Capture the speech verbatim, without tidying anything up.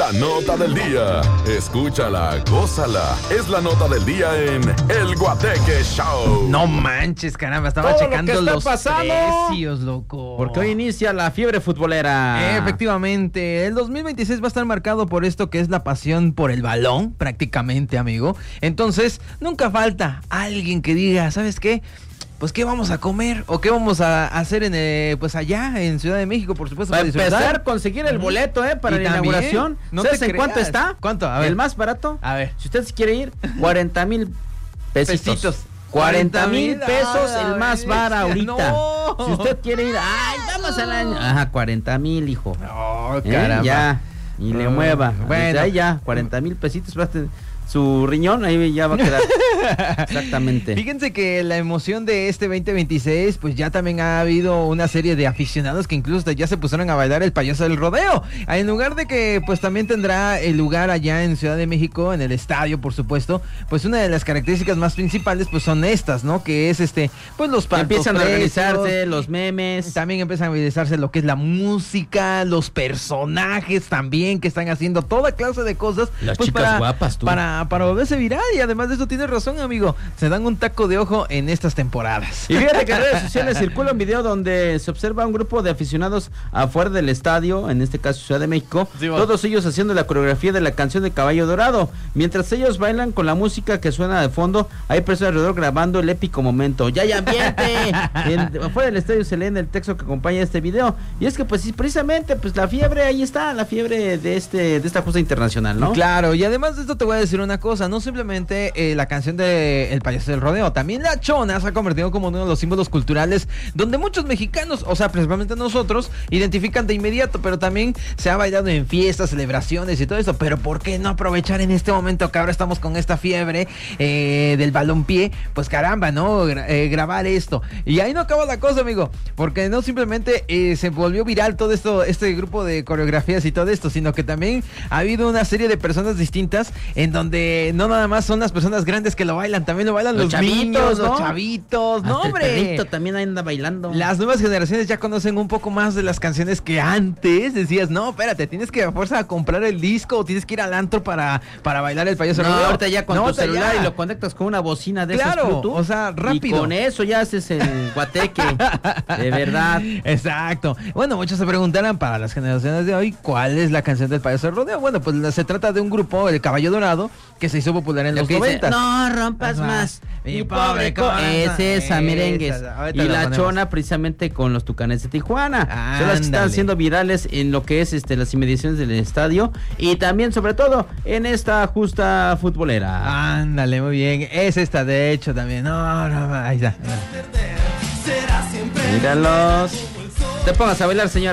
La nota del día. Escúchala, gózala. Es la nota del día en El Guateque Show. No manches, caramba, estaba Todo checando lo que está los pasando. precios, loco. Porque hoy inicia la fiebre futbolera. Efectivamente, el dos mil veintiséis va a estar marcado por esto que es la pasión por el balón, prácticamente, amigo. Entonces, nunca falta alguien que diga, ¿sabes qué? Pues qué vamos a comer o qué vamos a hacer en eh, pues allá en Ciudad de México, por supuesto. Para para empezar, conseguir el boleto, ¿eh? Para Y la también, inauguración. no ¿Sabes te en cuánto creas. está? ¿Cuánto? A ver. El más barato. A ver. Si usted quiere ir, cuarenta mil pesitos. Pesitos. cuarenta mil pesos, Ah, el más bestia, barato ahorita. no. Si usted quiere ir, ay, vamos al año. Ajá, cuarenta mil, hijo. Oh, ¿Eh? caramba. Ya. Y le Ah, mueva. bueno. Desde ahí ya, cuarenta mil pesitos. Su riñón ahí ya va a quedar. Exactamente. Fíjense que la emoción de este veinte veintiséis, pues ya también ha habido una serie de aficionados que incluso ya se pusieron a bailar el payaso del rodeo. En lugar de que pues también tendrá el lugar allá en Ciudad de México, en el estadio, por supuesto, pues una de las características más principales pues son estas, ¿no? Que es este, pues los Que empiezan a precios, organizarse los memes. también empiezan a organizarse lo que es la música, los personajes también que están haciendo toda clase de cosas. Las pues, chicas para, guapas, tú. Para, para volverse viral, y además de eso tienes razón, amigo. Se dan un taco de ojo en estas temporadas. Y fíjate que en redes sociales circula un video donde se observa un grupo de aficionados afuera del estadio, en este caso Ciudad de México, Sí, bueno. todos ellos haciendo la coreografía de la canción de Caballo Dorado. Mientras ellos bailan con la música que suena de fondo, hay personas alrededor grabando el épico momento. ¡Ya hay ambiente! En, afuera del estadio se lee en el texto que acompaña este video. Y es que pues sí, precisamente, pues la fiebre, ahí está, la fiebre de este de esta justa internacional, ¿no? Claro, y además de esto te voy a decir una cosa, no simplemente eh, la canción de El Payaso del Rodeo, también la Chona se ha convertido como uno de los símbolos culturales donde muchos mexicanos, o sea, principalmente nosotros, identifican de inmediato, pero también se ha bailado en fiestas, celebraciones y todo eso. Pero ¿por qué no aprovechar en este momento que ahora estamos con esta fiebre eh, del balompié? Pues caramba, ¿no? Gra- eh, grabar esto. Y ahí no acaba la cosa, amigo, porque no simplemente eh, se volvió viral todo esto, este grupo de coreografías y todo esto, sino que también ha habido una serie de personas distintas en donde no nada más son las personas grandes que lo bailan, también lo bailan los, Los chavitos, niños, ¿no? los chavitos, no, Hasta el hombre. perrito también anda bailando. Las nuevas generaciones ya conocen un poco más de las canciones que antes decías, no, espérate, tienes que a fuerza comprar el disco o tienes que ir al antro para, para bailar el payaso No, rodeo. ahorita ya con No, tu ahorita celular ya. y lo conectas con una bocina de Claro, esas Bluetooth, o sea, rápido. Y con eso ya haces el guateque. De verdad. Exacto. Bueno, muchos se preguntarán para las generaciones de hoy, ¿cuál es la canción del payaso del rodeo? Bueno, pues se trata de un grupo, el Caballo Dorado, que se hizo popular en Lo los que dice, noventas. no rompas Ajá. más. Mi Mi pobre pobre co corazón. Es esa, merengues. Esa, ahorita Y la la ponemos. Chona precisamente con los Tucanes de Tijuana. Son las que están Ándale. siendo virales en lo que es este las inmediaciones del estadio. Y también, sobre todo, en esta justa futbolera. Ándale, muy bien. Es esta, de hecho, también. No, no, ahí está. Míralos. Te pongas a bailar, señora.